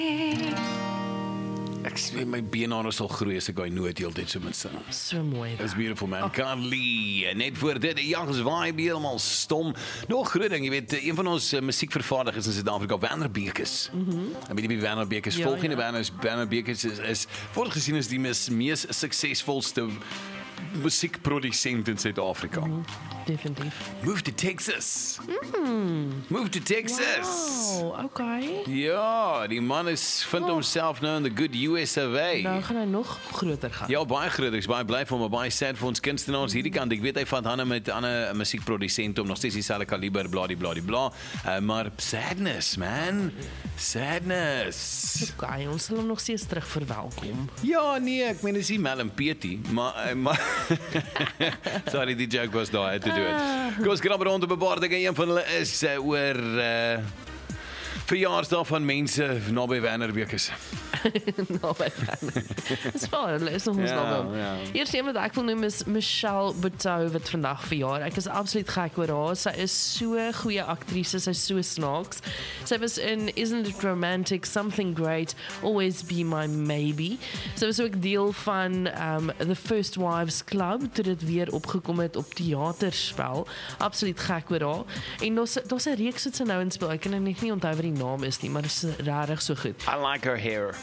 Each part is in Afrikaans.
Ek sê my beenhare sal groei as ek hy nooit heeltyd so moet sing. So mooi. That's beautiful, man. Carly, net voor dit, die Jags vibe helemaal stom. Nog groot ding, jy weet, een van ons musiekvervaardigers in Suid-Afrika, Werner Bekes. Ek weet nie wie Werner Bekes volg nie, Werner Bekes is voortgesien as die mees suksesvolste musiekproducent in Suid-Afrika. Definitief. Move to Texas. Move to Texas. Wow, okay. Ja, die man vind homself nou in the good US of A. Nou gaan hy nog groter gaan. Ja, baie groot, ek is baie bly vir hom, baie sad vir ons kunstenaars hierdie kant. Ek weet hy vat hande met ander musiekprodusente om nog steeds dieselfde kaliber, bla, maar sadness, man. Sadness. Okay, ons sal hom nog steeds terug verwelkom. Ja, nee, ek meen, dis nie Mel en Petie, maar sorry, die joke was daar, I had to do it. Kom ons krap rond op 'n paar dinge, een van hulle is oor verjaarsdag van mense naby Werner Bekes. Naby Werner. Dis waar, hulle is nog ons naby. Eerst een wat ek wil noem is Michelle Buteau wat vandag verjaar. Ek is absoluut gek oor haar. Sy is so goeie aktrise, sy is so snaaks. Sy was in Isn't It Romantic, Something Great, Always Be My Maybe. Sy was ook deel van The First Wives Club, toe dit weer opgekom het op theaterspel. Absoluut gek oor haar. En daar's 'n reeks wat sy nou in speel. Ek kan net nie onthou wat die naam is nie, maar dit is regtig so goed. I like her hair.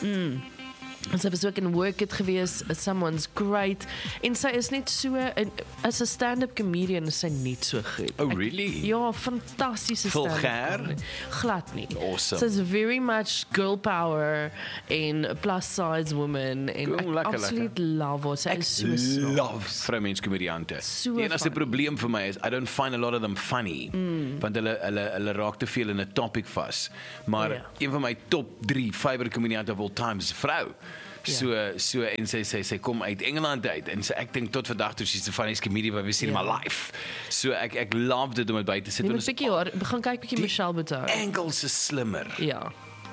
En sy was ook in Work It gewees, Someone's Great, en sy is net so, as 'n stand-up comedian is sy net so goed. Oh, really? Ja, fantastiese stand-up Vulgair? comedian. Glad nie. Awesome. Sy's very much girl power en plus size woman, en Cool, ek lekker, absoluut love haar. Sy is so snaaks. Love vrouwmenskomediante. So Die enigste funny. probleem vir my is I don't find a lot of them funny, want hulle raak te veel in 'n topic vas. Maar een van my top 3 favorite komediante of all time is 'n vrou. So en sy kom uit Engeland uit en ek dink tot vandag toe sy's the funniest comedian I've ever seen in my life. So ek love dit om dit by te sit. Jy moet bietjie haar, gaan kyk bietjie Michelle Buteau. Engels is slimmer. Ja.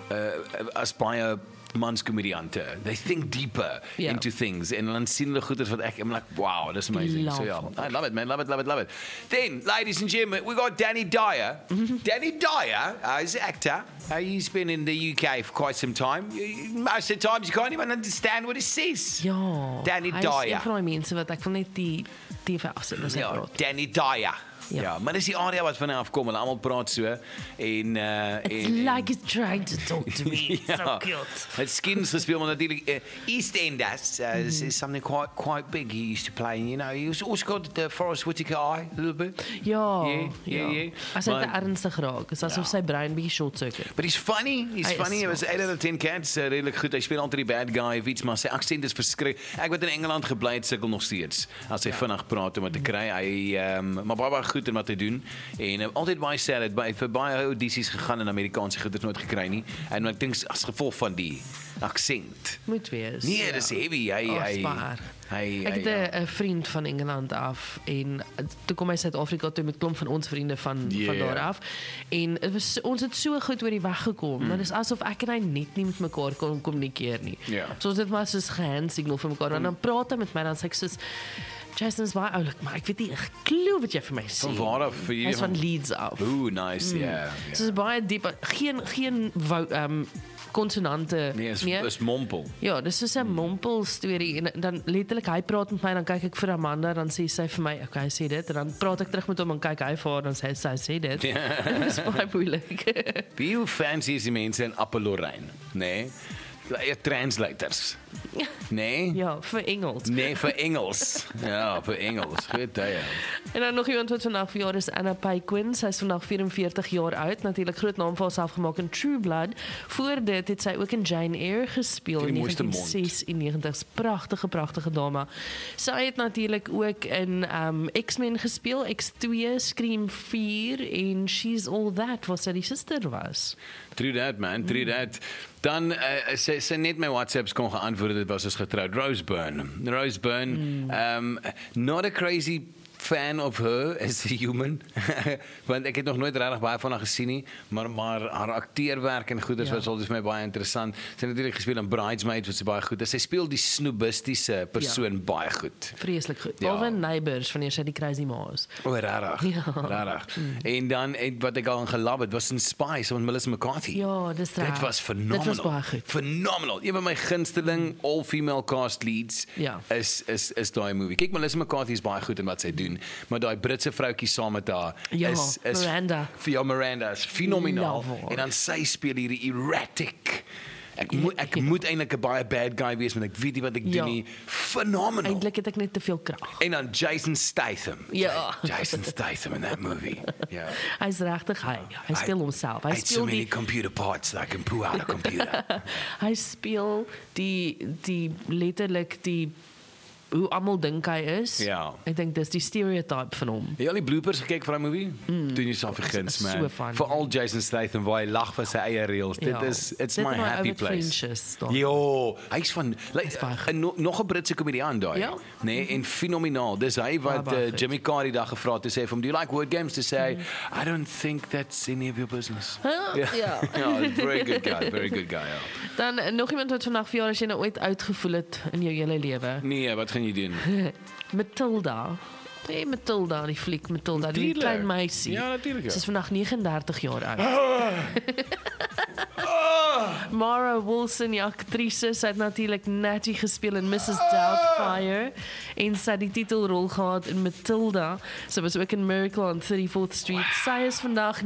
As baie manskomediante. They think deeper into things. En dan sien hulle goeders wat I'm like, wow, that's amazing. So I love it, man. Love it. Then, ladies and gentlemen, we got Danny Dyer. Danny Dyer is an actor. He's been in the UK for quite some time. Most of the times you can't even understand what he says. Ja. Danny Hy Dyer. is een van die mense wat ek wil net die TV afsit as hy praat. Danny Dyer. Ja, maar dis die area wat van afkom, hulle almal praat so en It's like it's trying to talk to me. So cute. Het Skins gespeel, maar natuurlijk EastEnders is something quite big he used to play. You know, he also got the Forrest Whitaker eye a little bit. Ja. Hy sê dit ernstig raak. Is asof sy brein bietjie short circuit. But he's funny. He was 8 out of 10 cats, redelijk goed. Hy speel altyd die bad guy of iets, maar sy aksent is verskrik. Ek wat in Engeland gebly het, sukkel nog steeds as hy vinnig praat om dit te kry. Hy maar baie goed in wat hy doen en altyd baie sad, vir baie audisies gegaan en Amerikaanse goeders nooit gekry nie. En ek dink as gevolg van die aksent. Moet wees. Nee, dis heavy. Ek het 'n vriend van Engeland af en toe kom hy Suid-Afrika toe met klomp van ons vriende van daar af en ons het so goed oor die weg gekom, maar dis asof ek en hy net nie met mekaar kon kommunikeer nie. So ons het maar soos hand signal vir mekaar en dan praat hy met my dan sê ek soos Jason is baie oulik, maar ek weet nie, ek glo wat jy vir my sê. Van waar af? Hy is van Leeds af. Ooh, nice, yeah. So is baie diep, geen konsonante. Nee, is mompel. Ja, dis so 'n mompel storie en dan letterlik hy praat met my, dan kyk ek vir Amanda, dan sê sy vir my, okay, sê dit, en dan praat ek terug met hom en kyk hy vir haar, dan sê sy sê dit. Dis baie moeilik. Wie fancy is die mense in Appelorijn, nee? Translators. Nee? Ja, vir Engels. Nee, vir Engels. Ja, vir Engels. Goed, ja. En dan nog iemand wat vandag verjaar is Anna Paquin. Sy is vandag 44 jaar oud. Natuurlik groot naam vir haarself gemaak in True Blood. Voor dit het sy ook in Jane Eyre gespeel in 1996. Pragtige dame. Sy het natuurlik ook in X-Men gespeel, X2, Scream 4 en She's All That, wat sy die suster was. True that, man, true that. Dan sy net my WhatsApps kon geantwoord, dit was as getroud. Rose Byrne, not a crazy fan of her as a human. Want ek het nog nooit regtig baie van haar gesien nie, maar haar akteerwerk en goeders was altyd vir my baie interessant. Sy het natuurlik gespeel in Bridesmaids wat sy baie goed is. Sy speel die snoebistiese persoon baie goed. Vreeslik goed. Behalwe Neighbours wanneer sy die crazy ma is. Regtig. En dan wat ek al gelab het was in Spice met Melissa McCarthy. Ja, dis reg. Dit was phenomenal. Dit was baie goed. Phenomenal. Een van my gunsteling all-female cast leads is daai movie. Kyk, Melissa McCarthy is baie goed in wat sy doen, maar daai Britse vroutjie saam met haar is Miranda is fenomenaal. En dan sy speel hierdie erratic. Ek moet eintlik 'n baie bad guy wees, want ek weet nie wat ek doen nie. Phenomenal. Eintlik het ek net te veel krag. En dan Jason Statham. Jason Statham in that movie. Ja. Hy's regtig hy speel homself. Hy speel so many computer parts that I can pull out a computer. Hy speel die letterlik die hoe almal dink hy is. Ja. Ek dink dis die stereotype van hom. Het jy al die bloopers gekyk van daai movie? Doen jy self vergins, man. So fun. Veral Jason Statham waar hy lag vir sy eie reels. Dit is it's my happy place. Jo, hy's van nog 'n Britse komediant daai. Ja. Nee, en fenomenaal. Dis hy wat Jimmy Carr die dag gevra het te sê vir hom, "Do you like word games?" to say, "I don't think that's any of your business." Ja, very good guy, very good guy. Ja. Dan nog iemand wat vandag vir jou as jy nou ooit uitgevoel het in jou hele lewe. Nee, wat gaan jy doen? Matilda. Nee, Matilda, die fliek Matilda, die klein meisie. Ja, natuurlik. Sy is vandag 39 jaar oud. Mara Wilson, die aktrise, sy het natuurlik Natty gespeel in Mrs. Doubtfire en sy het die titelrol gehad in Matilda. Sy was ook in Miracle on 34th Street. Sy is vandag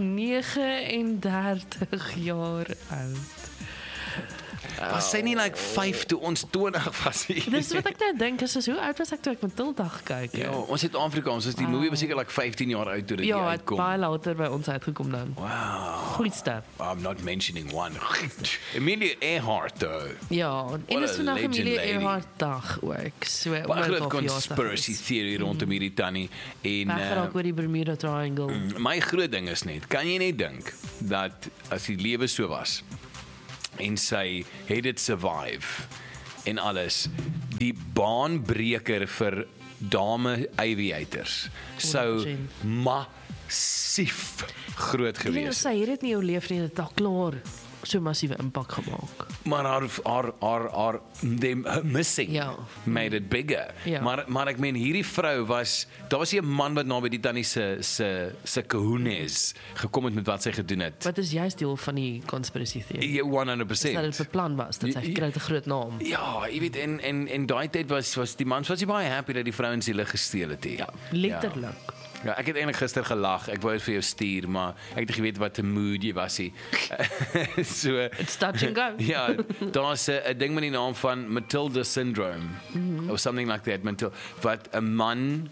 39 jaar oud. Was sy nie like 5 toe ons 20 was nie? Dis wat ek nou dink, is hoe oud was ek toe ek Matilda gekyk het? Ja, ons het Afrikaans, dus die movie was seker like 15 jaar oud toe dit uitkom. Ja, baie later by ons uitgekom dan. Wow. Goeie I'm not mentioning one. Amelia Earhart though. Ja, en is vandag Amelia Earhart dag ook. So baie groot conspiracy theory rondom hierdie tannie en geraak oor die Bermuda Triangle. My groot ding is net, kan jy net dink dat as die lewe so was en sy het dit survive en alles, die baanbreker vir dame aviators sou massief groot gewees het. Sy het dit nie oorleef nie, dit het al klaar so massiewe impak gemaak. Maar haar missing made it bigger. Ja. Maar ek meen hierdie vrou daar was 'n man wat naby die tannie se kahoenes gekom het met wat sy gedoen het. Wat is juist deel van die conspiracy theory? 100%. Dat dit beplan was, dat sy gekry het 'n groot naam. Ja, jy weet en daai tyd was die man was baie happy dat die vrou in siele gesteel het. Ja, letterlik. Ja, ek het eintlik gister gelag. Ek wou dit vir jou stuur, maar ek het geweet wat 'n mood jy was hier. So it's touch and go. Ja, daar's 'n ding met die naam van Matilda syndrome or something like that. Wat 'n man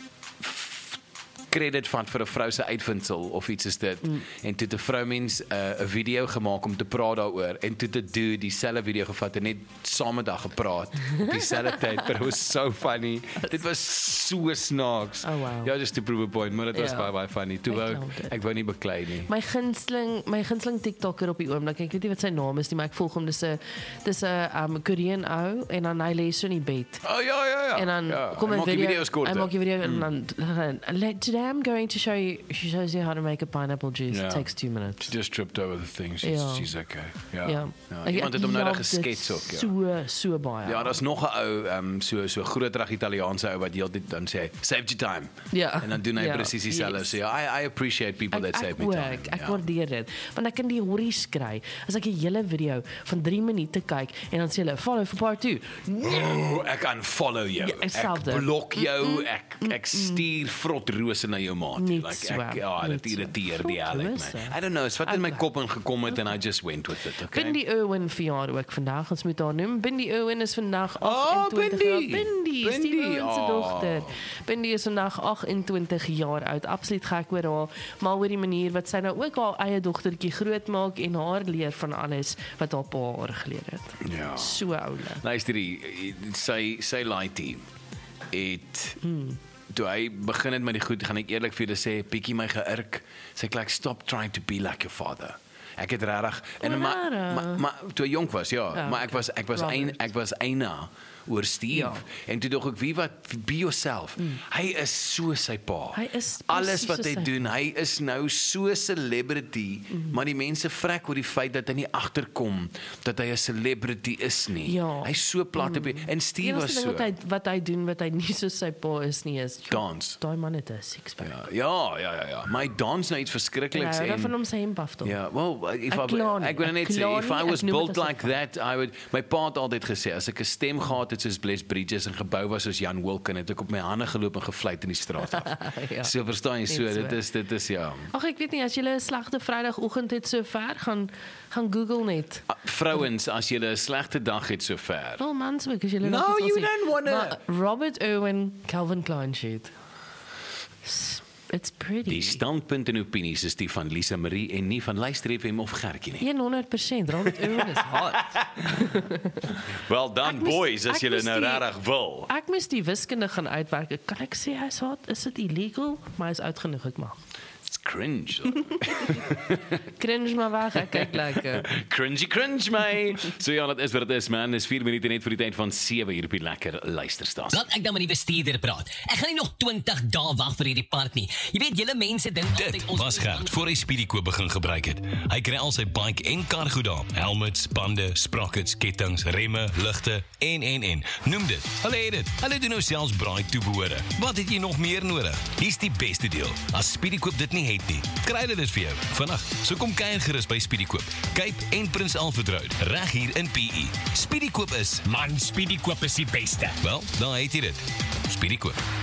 credit van vir 'n vrou se uitvindsel of iets is dit. En toe 'n vroumens 'n video gemaak om te praat daaroor en toe te do dieselfde video gevat en net saam met haar gepraat dieselfde tyd, but it was so funny. Dit was so snaaks. Oh, wow. Ja, just to prove a point, maar dit was baie funny. Toe ek wou nie beklei nie. My gunsteling TikToker op die oomblik, ek weet nie wat sy naam is nie, maar ek volg hom, dis 'n Korean ou en dan hy lê so in die bed. Oh ja. En dan kom 'n video, hy maak 'n video en dan today I'm going to show you, she shows you how to make a pineapple juice. It takes 2 minutes. She just tripped over the thing. She's okay. Ja. Iemand het hom nou geskets ook. So baie. Ja, daar's nog 'n ou so grootrig Italiaanse ou wat heeltyd dan sê save your time. Ja. En dan doen hy presies dieselfde. So I appreciate people that save me time. Ek waardeer dit. Want ek kan die horries kry as ek 'n hele video van 3 minute kyk en dan sê hulle follow for part 2. No, ek unfollow jou. Ja, ek blok jou. Ek stuur vrotrose na jou maat. Dit irriteer die eigenlijk my. I don't know, wat in my kop ingekom het and I just went with it. Okay. Bindi Irwin verjaar ook vandag, ons moet haar noem. Bindi Irwin is vandag 28 jaar. Bindi, Steve Irwin se dogter. Bindi is vandag 28 jaar oud. Absoluut gek oor haar, maar oor die manier wat sy nou ook haar eie dogtertjie grootmaak en haar leer van alles wat haar pa haar geleer het. Ja. So oulik. Luister, sy laaitie het toe hy begin het met die goed, gaan ek eerlik vir julle sê, bietjie my geïrk. Sy sê, like, stop trying to be like your father. Ek het regtig en maar toe ek jonk was, maar ek was eina oor Steve. En toe dog ek, wie wat, be yourself. Hy is so sy pa. Hy is alles wat hy doen, hy is nou so celebrity, maar die mense vrek oor die feit dat hy nie agterkom dat hy 'n celebrity is nie. Hy is so plat op en Steve was so. Wat hy doen wat hy nie so sy pa is nie is dans. Daai man het 'n six-pack. Ja. Maar hy dans nou iets verskrikliks en van hom sy hempaftel. Ja, well, if I was built like that, I would. My pa het altyd gesê as ek 'n stem gehad het soos Bless Bridges en gebou was soos Jan Wilken, het ek op my hande geloop en gefluit in die straat af. So verstaan jy so, dit is ja. Ag ek weet nie as jy 'n slegte Vrydagoggend het so ver gaan Google net. Vrouens, as jy 'n slegte dag het so ver. Wel mans ook as jy No, you don't wanna. Robert Irwin, Calvin Klein shit. It's pretty. Die standpunt en opinies is die van Lisa Marie en nie van Luister FM of Gertjie nie. 100%, Robert Irwin is hot. Well done boys, as julle nou regtig wil. Ek moes die wiskunde gaan uitwerk. Kan ek sê hy's hot? Is dit illegal? Maar hy's oud genoeg, ek mag. It's cringe. Cringe maar weg, ek kyk lekker. Cringe my. So ja, dit is wat dit is man. Dis 4 minute net vir die tyd van 7 hier op die lekker luisterstasie. Laat ek dan met die bestuurder praat. Ek gaan nie nog 20 dae wag vir hierdie park nie. Jy weet, julle mense dink altyd ons was Gert voor hy Speedykoop begin gebruik het. Hy kry al sy bike en cargo daar. Helmets, bande, sprockets, kettinge, remme, ligte en. Noem dit. Hulle het dit. Hulle doen nou selfs braai toebehore. Wat het jy nog meer nodig? Hier's die beste deel. As Speedykoop dit nie het nie, kry hulle dit vir jou vandag. So kom kuier gerus by Speedykoop. Cape en Prins Alfred Road, reg hier in PE. Speedykoop is, man, Speedykoop is die beste. Wel, dan het jy dit. Speedykoop.